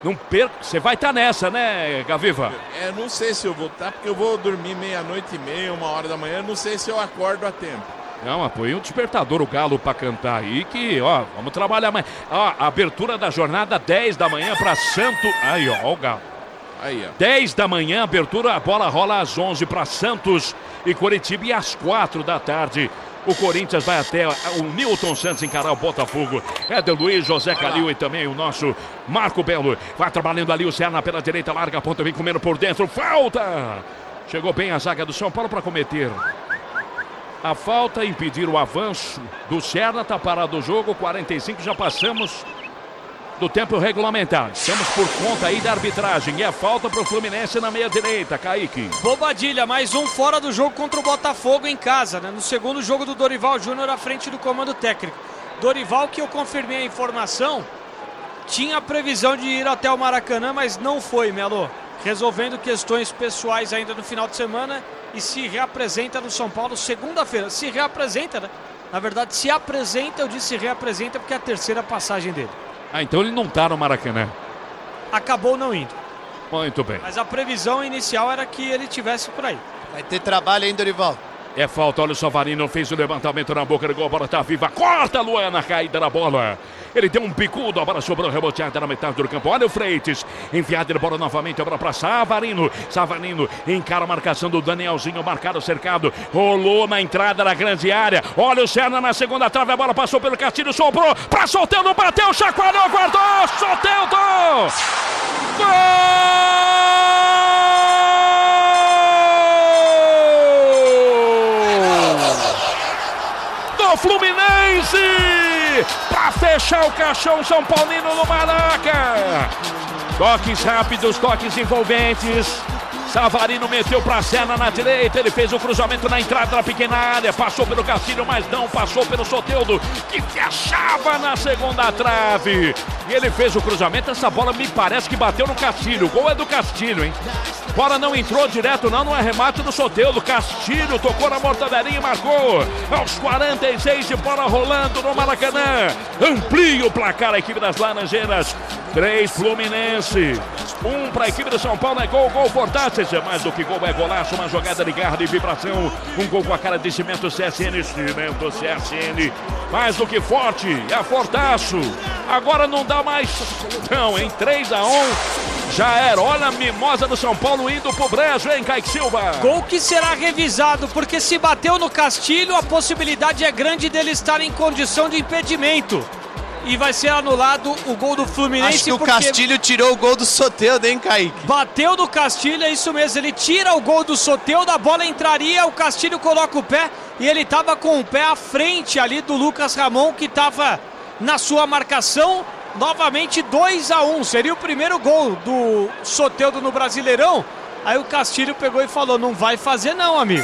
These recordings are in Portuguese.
Não perca, você vai estar nessa, né, Gaviva? Não sei se eu vou estar, porque eu vou dormir 00:30, 1h da manhã, não sei se eu acordo a tempo. Não, mas põe um despertador, o Galo, pra cantar aí, que, ó, vamos trabalhar mais. Ó, abertura da jornada, 10 da manhã pra Santos. Aí, ó, o Galo. Aí, ó. 10 da manhã, abertura, a bola rola às 11 pra Santos e Coritiba, e às 4 da tarde. O Corinthians vai até o Newton Santos encarar o Botafogo. Éder Luiz, José Calil e também o nosso Marco Belo. Vai trabalhando ali o Serna pela direita, larga a ponta, vem comendo por dentro. Falta! Chegou bem a zaga do São Paulo para cometer a falta, impedir o avanço do Serna. Tá parado o jogo, 45, já passamos do tempo regulamentar. Estamos por conta aí da arbitragem. E a falta para o Fluminense na meia direita, Kaique. Bobadilha, mais um fora do jogo contra o Botafogo em casa, né? No segundo jogo do Dorival Júnior à frente do comando técnico. Dorival, que eu confirmei a informação, tinha a previsão de ir até o Maracanã, mas não foi, Melo. Resolvendo questões pessoais ainda no final de semana e se reapresenta no São Paulo segunda-feira. Se reapresenta, né? Na verdade, se apresenta, eu disse reapresenta porque é a terceira passagem dele. Ah, então ele não tá no Maracanã. Acabou não indo. Muito bem. Mas a previsão inicial era que ele estivesse por aí. Vai ter trabalho, hein, Dorival? É falta, olha o Savarino, fez o levantamento na boca do gol, a bola tá viva, corta a Luana, caída na bola. Ele deu um bicudo, a bola sobrou, reboteada na metade do campo. Olha o Freitas, enfiada de bola novamente, a bola para Savarino. Savarino encara a marcação do Danielzinho, marcado, cercado, rolou na entrada da grande área. Olha o Serna na segunda trave, a bola passou pelo Castilho, sobrou para Soteldo, bateu, chacoalhou, guardou, Soteldo! Gol! Fluminense para fechar o caixão São Paulino no Maraca. Toques rápidos, toques envolventes. Savarino meteu para Serna na direita, ele fez o cruzamento na entrada da pequena área, passou pelo Castilho, mas não passou pelo Soteldo, que fechava na segunda trave. E ele fez o cruzamento, essa bola me parece que bateu no Castilho, o gol é do Castilho, hein? Bola não entrou direto não é remate do Soteldo. Castilho tocou na mortadelinha e marcou. Aos 46 de bola rolando no Maracanã. Amplia o placar a equipe das Laranjeiras. 3 Fluminense, 1 para a equipe do São Paulo. É gol, gol Fortaças. É mais do que gol, é golaço. Uma jogada de garra, de vibração. Um gol com a cara de Cimento CSN. Cimento CSN. Mais do que forte, é Fortaço. Agora não dá mais. Não, em 3-1. Já era, olha a mimosa do São Paulo indo pro brejo, hein, Kaique Silva? Gol que será revisado, porque se bateu no Castilho, a possibilidade é grande dele estar em condição de impedimento. E vai ser anulado o gol do Fluminense. Acho que o Castilho tirou o gol do Soteldo, hein, Kaique? Bateu no Castilho, é isso mesmo, ele tira o gol do Soteldo, a bola entraria, o Castilho coloca o pé e ele tava com o pé à frente ali do Lucas Ramon, que tava na sua marcação. Novamente 2-1, seria o primeiro gol do Soteldo no Brasileirão. Aí o Castilho pegou e falou, não vai fazer não, amigo.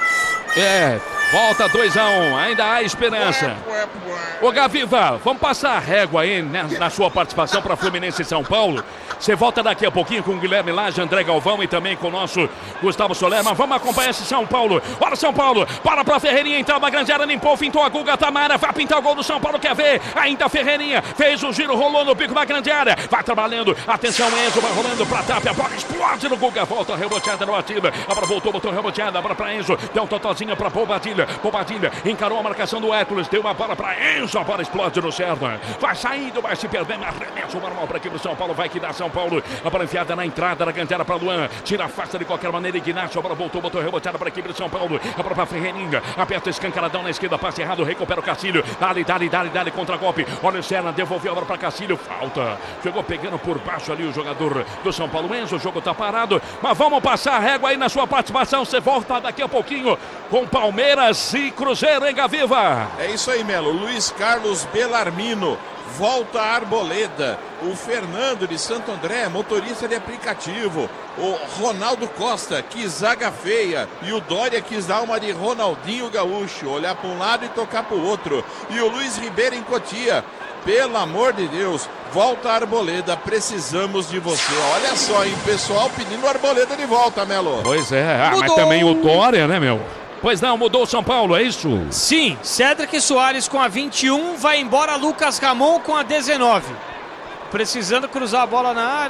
Volta 2-1, ainda há esperança. Ô Gaviva, vamos passar a régua aí, né, na sua participação para Fluminense e São Paulo. Você volta daqui a pouquinho com o Guilherme Lage, André Galvão e também com o nosso Gustavo Soler. Mas vamos acompanhar esse São Paulo. Olha o São Paulo, para pra Ferreirinha, entrava a grande área, limpou, fintou a Guga, tá na área, vai pintar o gol do São Paulo, quer ver? Ainda a Ferreirinha, fez o giro, rolou no pico da grande área, vai trabalhando, atenção Enzo, vai rolando pra Tapia, a bola explode no Guga, volta reboteada no Atila, a bola voltou, botou reboteada, a bola pra Enzo, deu um totalzinho pra Bobadilha, encarou a marcação do Hércules, deu uma bola pra Enzo, a bola explode no Serna, vai saindo, vai se perdendo, arremesso normal pra aqui pro São Paulo, vai que dá São Paulo, a bola enfiada na entrada da grande área pra Luan, tira a face de qualquer maneira, Ignacio, a bola voltou, botou reboteada pra equipe do São Paulo, a bola pra Ferreirinha, aperta escancaradão na esquerda, passe errado, recupera o Castilho, dali, contra-golpe, olha o Serna, devolveu a bola pra Castilho, falta, chegou pegando por baixo ali o jogador do São Paulo, Enzo, o jogo tá parado, mas vamos passar a régua aí na sua participação, você volta daqui a pouquinho com Palmeiras e Cruzeiro, hein, Gaviva? É isso aí, Melo, Luiz Carlos Belarmino, volta a Arboleda, o Fernando de Santo André, motorista de aplicativo, o Ronaldo Costa, que zaga feia, e o Dória quis dar uma de Ronaldinho Gaúcho, olhar para um lado e tocar para o outro, e o Luiz Ribeiro em Cotia, pelo amor de Deus, volta a Arboleda, precisamos de você. Olha só, hein, pessoal pedindo Arboleda de volta, Melo. Pois é, mas também o Dória, né, meu? Pois não, mudou o São Paulo, é isso? Sim, Cédric Soares com a 21, vai embora Lucas Ramon com a 19. precisando cruzar a bola na área.